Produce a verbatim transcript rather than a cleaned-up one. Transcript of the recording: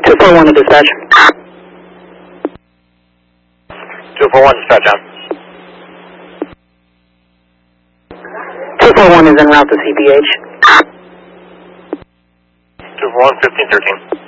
two four one to dispatch. two four one, dispatch on. two four one is en route to C B H. two four one, fifteen thirteen.